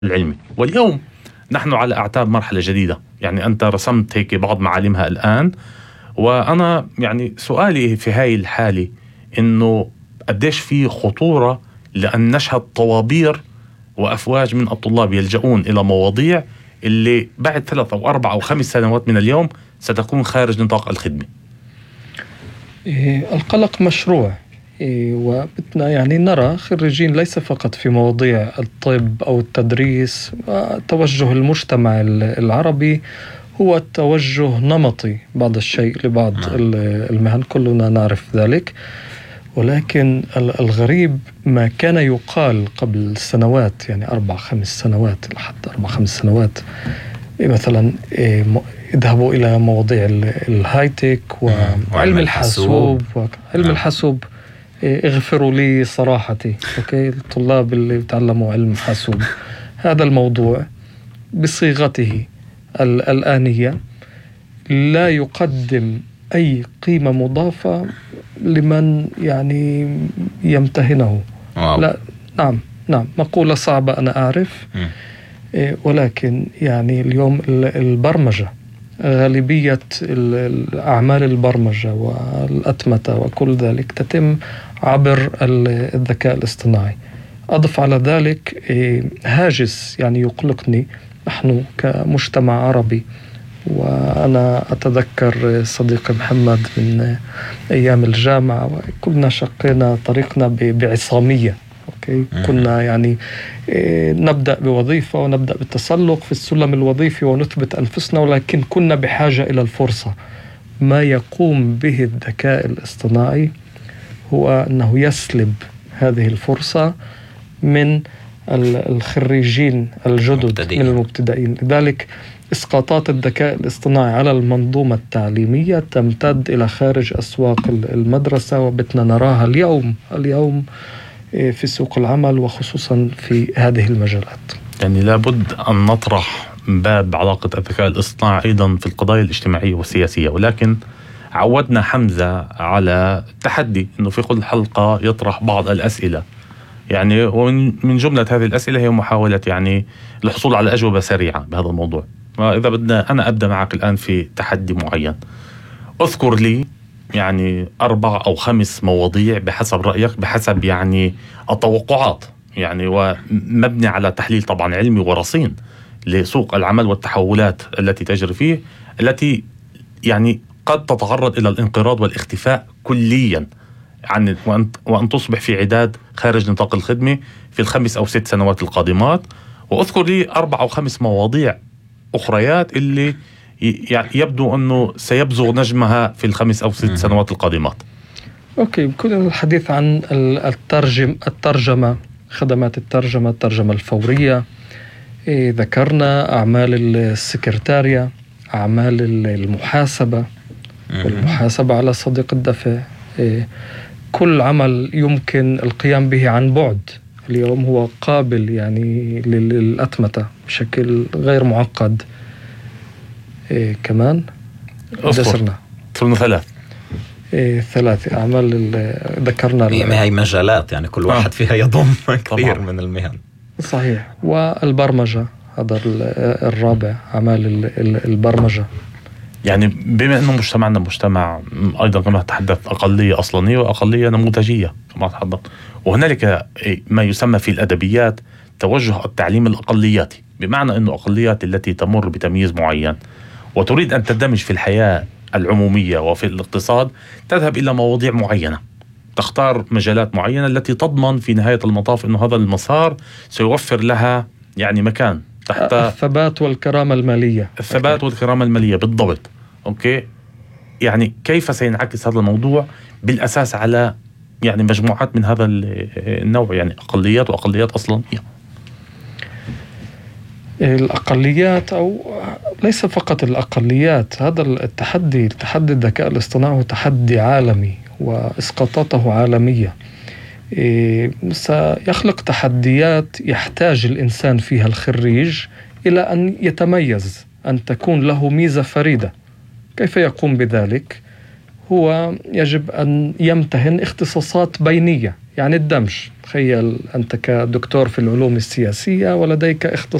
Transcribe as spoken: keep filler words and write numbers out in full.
العلمي. واليوم نحن على أعتاب مرحلة جديدة، يعني أنت رسمت هيك بعض معالمها الآن، وأنا يعني سؤالي في هاي الحالة إنه قديش في خطورة لأن نشهد طوابير وأفواج من الطلاب يلجؤون إلى مواضيع اللي بعد ثلاث أو أربع أو خمس سنوات من اليوم ستكون خارج نطاق الخدمة. إيه القلق مشروع، إيه وبدنا يعني نرى خريجين ليس فقط في مواضيع الطب أو التدريس. توجه المجتمع العربي هو توجه نمطي بعض الشيء لبعض المهن، كلنا نعرف ذلك. ولكن الغريب ما كان يقال قبل سنوات، يعني أربع خمس سنوات لحد أربع خمس سنوات، مثلا اذهبوا إلى مواضيع الهايتك وعلم الحاسوب وعلم الحاسوب. اغفروا لي صراحتي، أوكي، الطلاب اللي بتعلموا علم حاسوب، هذا الموضوع بصيغته الآنية لا يقدم أي قيمة مضافة لمن يعني يمتهنه. واو. لا نعم نعم مقولة صعبة أنا أعرف، إيه ولكن يعني اليوم البرمجة، غالبية الأعمال البرمجة والأتمتة وكل ذلك تتم عبر الذكاء الاصطناعي. أضف على ذلك إيه هاجس يعني يقلقني نحن كمجتمع عربي، وأنا أتذكر صديقي محمد من أيام الجامعة وكنا شقينا طريقنا بعصامية. أوكي. كنا يعني إيه نبدأ بوظيفة ونبدأ بالتسلق في السلم الوظيفي ونثبت أنفسنا، ولكن كنا بحاجة إلى الفرصة. ما يقوم به الذكاء الاصطناعي هو أنه يسلب هذه الفرصة من الخريجين الجدد مبتدئين. من المبتدئين. لذلك إسقاطات الذكاء الاصطناعي على المنظومة التعليمية تمتد إلى خارج أسواق المدرسة، وبتنا نراها اليوم اليوم في سوق العمل وخصوصا في هذه المجالات. يعني لابد أن نطرح باب علاقة الذكاء الاصطناعي أيضا في القضايا الاجتماعية والسياسية، ولكن عودنا حمزة على التحدي أنه في كل حلقة يطرح بعض الأسئلة، يعني ومن من جملة هذه الأسئلة هي محاولة يعني الحصول على أجوبة سريعة بهذا الموضوع. وإذا بدنا أنا أبدأ معك الآن في تحدي معين، أذكر لي يعني أربع أو خمس مواضيع بحسب رأيك، بحسب يعني التوقعات، يعني ومبني على تحليل طبعا علمي ورصين لسوق العمل والتحولات التي تجري فيه، التي يعني قد تتعرض إلى الانقراض والاختفاء كليا عن وأن, وأن تصبح في عداد خارج نطاق الخدمة في الخمس أو ست سنوات القادمات. وأذكر لي أربع أو خمس مواضيع أخريات اللي يبدو أنه سيبزغ نجمها في الخمس أو ست سنوات القادمات. أوكي، يمكن الحديث عن الترجم الترجمة، خدمات الترجمة، الترجمة الفورية. إيه ذكرنا أعمال السكرتارية، أعمال المحاسبة والمحاسبة على صديق الدفع. إيه كل عمل يمكن القيام به عن بعد اليوم هو قابل يعني للأتمتة بشكل غير معقد. إيه كمان دسرنا صرنا ثلاث إيه ثلاث أعمال ذكرنا. هي مجالات يعني كل واحد فيها يضم كثير من المهن. صحيح. والبرمجة هذا الرابع، أعمال البرمجة. يعني بما أنه مجتمعنا مجتمع أيضا كما تحدث أقلية أصلانية وأقلية نموذجية كما تحدث، وهنالك ما يسمى في الأدبيات توجه التعليم الأقلياتي، بمعنى أنه أقليات التي تمر بتمييز معين وتريد أن تندمج في الحياة العمومية وفي الاقتصاد، تذهب إلى مواضيع معينة، تختار مجالات معينة التي تضمن في نهاية المطاف أنه هذا المسار سيوفر لها يعني مكان تحت الثبات والكرامة المالية. الثبات والكرامة المالية بالضبط. أوكي، يعني كيف سينعكس هذا الموضوع بالأساس على يعني مجموعات من هذا النوع، يعني أقليات وأقليات أصلا؟ الأقليات أو ليس فقط الأقليات، هذا التحدي تحدي الذكاء الاصطناعي هو تحدي عالمي وإسقاطاته عالمية. إيه سيخلق تحديات يحتاج الإنسان فيها الخريج إلى أن يتميز، أن تكون له ميزة فريدة. كيف يقوم بذلك؟ هو يجب أن يمتهن اختصاصات بينية، يعني الدمج. تخيل أنت كدكتور في العلوم السياسية ولديك اختصاص